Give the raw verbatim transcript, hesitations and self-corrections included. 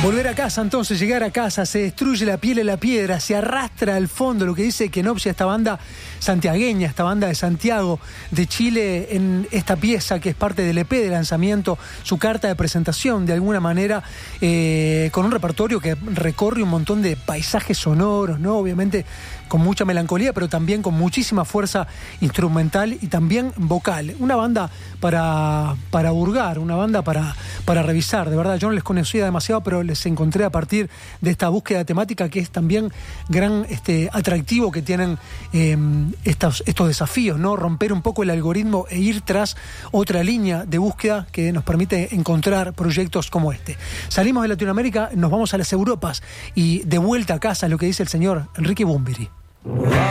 Volver a casa, entonces, llegar a casa, se destruye la piel y la piedra, se arrastra al fondo, lo que dice Kenopsia, esta banda santiagueña, esta banda de Santiago, de Chile, en esta pieza que es parte del E P de lanzamiento, su carta de presentación, de alguna manera, eh, con un repertorio que recorre un montón de paisajes sonoros, ¿no? Obviamente con mucha melancolía, pero también con muchísima fuerza instrumental y también vocal. Una banda para, para hurgar, una banda para, para revisar. De verdad, yo no les conocía demasiado, pero les encontré a partir de esta búsqueda temática que es también gran este, atractivo que tienen eh, estos, estos desafíos, ¿no? Romper un poco el algoritmo e ir tras otra línea de búsqueda que nos permite encontrar proyectos como este. Salimos de Latinoamérica, nos vamos a las Europas y de vuelta a casa, lo que dice el señor Enrique Bumbiri.